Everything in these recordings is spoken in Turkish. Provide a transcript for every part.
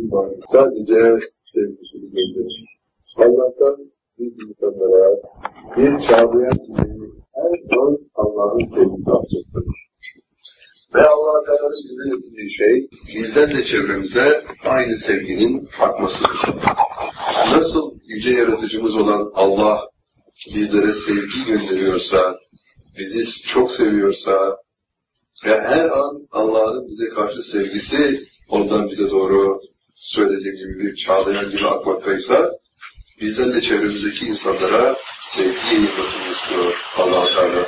iman. Sadece sevgisini gönderir. Allah'tan bir insanlara bir çağlayan gibi her an Allah'ın sevgisi alacaktır. Ve Allah Teala'nın bize istediği şey, bizden de çevremize aynı sevginin akmasıdır. Nasıl yüce yaratıcımız olan Allah bizlere sevgi gönderiyorsa, bizi çok seviyorsa ve her an Allah'ın bize karşı sevgisi ondan bize doğru söylediğim gibi bir çağlayan gibi akmaktaysa, bizden de çevremizdeki insanlara sevgi yayılmasını istiyor Allah Teala.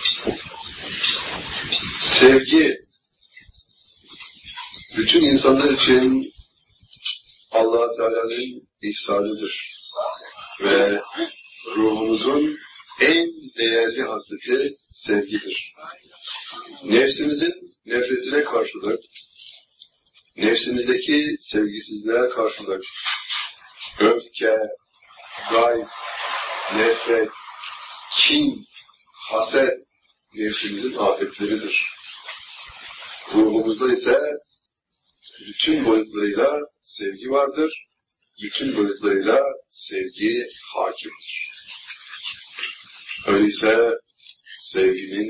Sevgi, bütün insanlar için Allah Teala'nın ihsanıdır ve ruhumuzun en değerli hasleti sevgidir. Nefsimizin nefretine karşılık, nefsimizdeki sevgisizliğe karşılık, öfke, gayz, nefret, kin, haset nefsimizin afetleridir. Ruhumuzda ise bütün boyutlarıyla sevgi vardır, bütün boyutlarıyla sevgi hakimdir. Öyleyse sevginin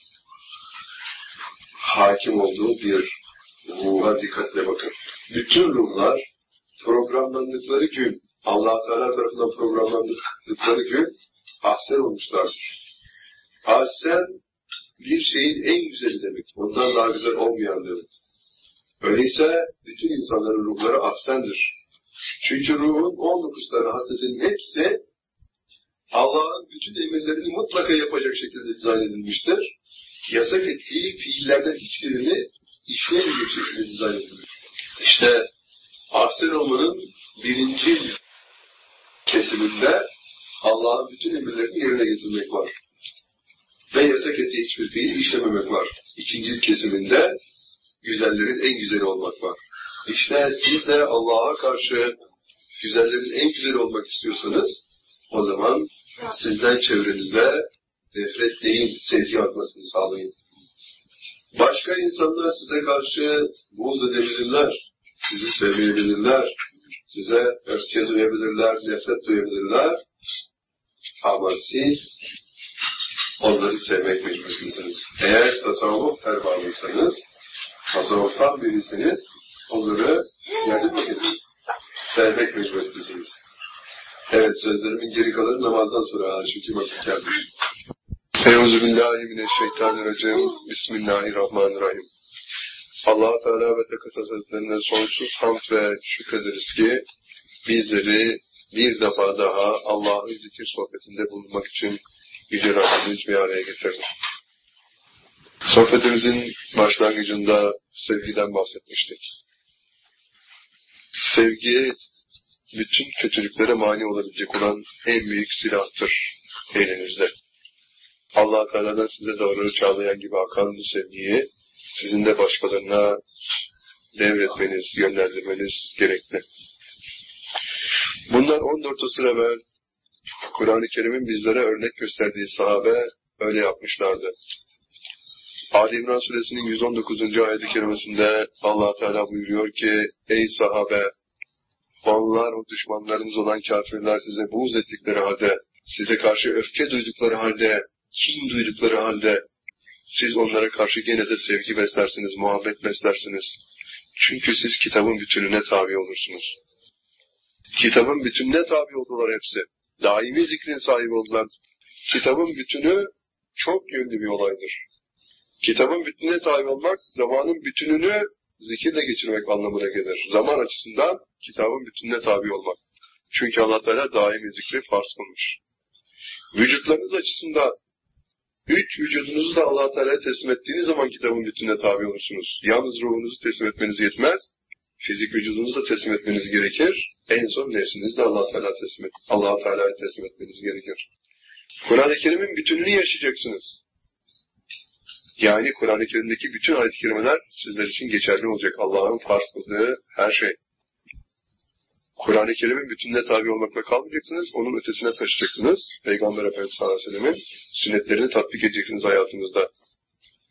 hakim olduğu bir ruha dikkatle bakın. Bütün ruhlar programlandıkları gün, Allah Teala tarafından programlandıkları gün ahsen olmuşlardır. Ahsen bir şeyin en güzeli demek. Ondan daha güzel olmayan demek. Öyleyse bütün insanların ruhları ahsendir. Çünkü ruhun 19 tane hasletinin hepsi Allah'ın bütün emirlerini mutlaka yapacak şekilde dizayn edilmiştir. Yasak ettiği fiillerden hiçbirini işlemeyecek şekilde dizayn edilmiştir. İşte ahsen olmanın birinci kesiminde Allah'ın bütün emirlerini yerine getirmek var. Ve yasak ettiği hiçbir fiil işlememek var. İkinci kesiminde güzellerin en güzeli olmak var. İşte siz de Allah'a karşı güzellerin en güzeli olmak istiyorsanız o zaman sizden çevrenize nefret değil, sevgi akmasını sağlayın. Başka insanlar size karşı buğz edebilirler, sizi sevmeyebilirler, size öfke duyabilirler, nefret duyabilirler. Ama siz onları sevmek mecbursunuz. Eğer tasavvuf erbabıysanız, tasavvuftan birisiniz, onları yardım edin. Sevmek mecbursunuz. Evet, sözlerimin geri kalanı namazdan sonra çünkü vakit geldi. Euzubillahimineşşeytanirracim. Bismillahirrahmanirrahim. Allah Teala ve Tekaddes Hazretlerine sonsuz hamd ve şükrederiz ki bizleri bir defa daha Allah'ın zikir sohbetinde bulunmak için Yüce Rabbimiz bir araya getirdi. Sohbetimizin başlangıcında sevgiden bahsetmiştik. Sevgi, bütün kötülüklere mani olabilecek olan en büyük silahtır elinizde. Allah Teala'dan size doğru çağlayan gibi akan bu sevgiyi sizin de başkalarına devretmeniz, yönlendirmeniz gerekli. Bundan 14 asır evvel Kur'an-ı Kerim'in bizlere örnek gösterdiği sahabe öyle yapmışlardı. Ali İmran Suresinin 119. ayet-i kerimesinde Allah Teala buyuruyor ki, ey sahabe, onlar o düşmanlarınız olan kafirler size buğz ettikleri halde, size karşı öfke duydukları halde, kin duydukları halde, siz onlara karşı gene de sevgi beslersiniz, muhabbet beslersiniz. Çünkü siz kitabın bütününe tabi olursunuz. Kitabın bütününe tabi oldular hepsi. Daimi zikrin sahibi oldular. Kitabın bütünü çok yönlü bir olaydır. Kitabın bütününe tabi olmak, zamanın bütününü zikirle geçirmek anlamına gelir. Zaman açısından kitabın bütününe tabi olmak. Çünkü Allah Teala daimi zikri farz kılmış. Vücutlarınız açısından, üç vücudunuzu da Allah Teala'ya teslim ettiğiniz zaman kitabın bütününe tabi olursunuz. Yalnız ruhunuzu teslim etmeniz yetmez. Fizik vücudunuzu da teslim etmeniz gerekir. En son nefsinizi de Allah Teala'ya teslim etmeniz gerekir. Kur'an-ı Kerim'in bütününü yaşayacaksınız. Yani Kur'an-ı Kerim'deki bütün ayet-i kerimeler sizler için geçerli olacak. Allah'ın farz kıldığı her şey. Kur'an-ı Kerim'in bütününe tabi olmakla kalmayacaksınız, onun ötesine taşıyacaksınız. Peygamber Efendimiz sallallahu aleyhi ve sellem'in sünnetlerini tatbik edeceksiniz hayatınızda.